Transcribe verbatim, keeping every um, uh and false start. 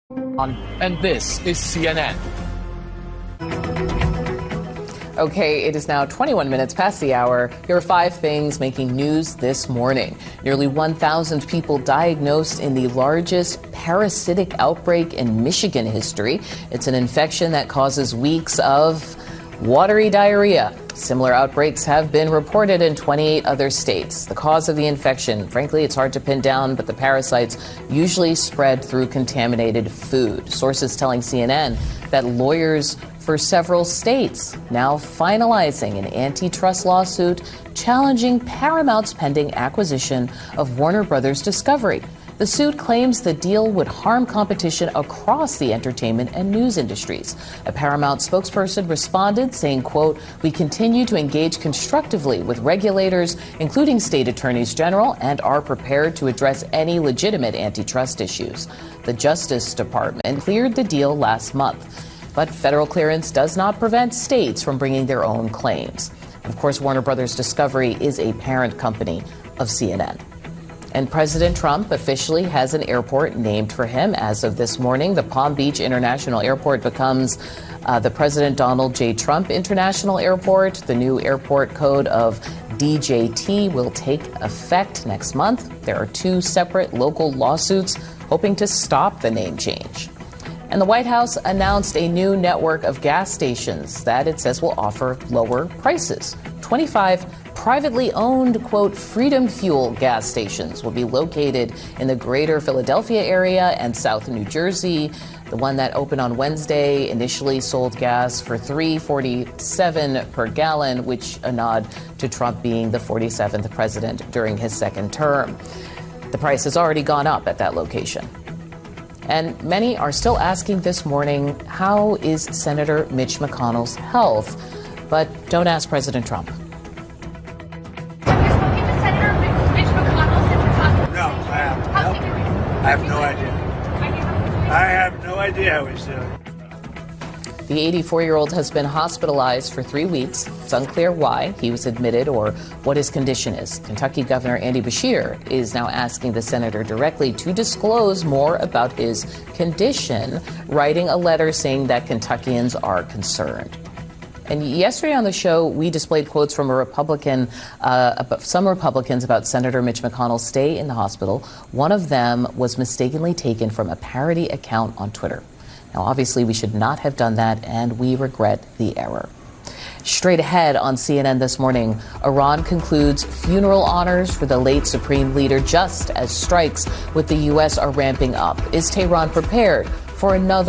And this is C N N. Okay, it is now twenty-one minutes past the hour. Here are five things making news this morning. Nearly one thousand people diagnosed in the largest parasitic outbreak in Michigan history. It's an infection that causes weeks of watery diarrhea. Similar outbreaks have been reported in twenty-eight other states. The cause of the infection, frankly, it's hard to pin down, but the parasites usually spread through contaminated food. Sources telling C N N that lawyers for several states now finalizing an antitrust lawsuit challenging Paramount's pending acquisition of Warner Brothers Discovery. The suit claims the deal would harm competition across the entertainment and news industries. A Paramount spokesperson responded saying, quote, "We continue to engage constructively with regulators, including state attorneys general, and are prepared to address any legitimate antitrust issues." The Justice Department cleared the deal last month. But federal clearance does not prevent states from bringing their own claims. And of course, Warner Brothers Discovery is a parent company of C N N. And President Trump officially has an airport named for him. As of this morning, the Palm Beach International Airport becomes uh, the President Donald J. Trump International Airport. The new airport code of D J T will take effect next month. There are two separate local lawsuits hoping to stop the name change. And the White House announced a new network of gas stations that it says will offer lower prices. twenty-five privately owned, quote, Freedom Fuel gas stations will be located in the greater Philadelphia area and South New Jersey. The one that opened on Wednesday initially sold gas for three dollars and forty-seven cents per gallon, which a nod to Trump being the forty-seventh president during his second term. The price has already gone up at that location. And many are still asking this morning, how is Senator Mitch McConnell's health? But don't ask President Trump. Have you spoken to Senator Mitch McConnell since we're talking? No, I haven't. How's Nope. he doing? I have no idea. I have no idea how he's doing. The eighty-four-year-old has been hospitalized for three weeks. It's unclear why he was admitted or what his condition is. Kentucky Governor Andy Beshear is now asking the senator directly to disclose more about his condition, writing a letter saying that Kentuckians are concerned. And yesterday on the show, we displayed quotes from a Republican, uh, some Republicans about Senator Mitch McConnell's stay in the hospital. One of them was mistakenly taken from a parody account on Twitter. Now, obviously, we should not have done that, and we regret the error. Straight ahead on C N N this morning, Iran concludes funeral honors for the late Supreme Leader just as strikes with the U S are ramping up. Is Tehran prepared for another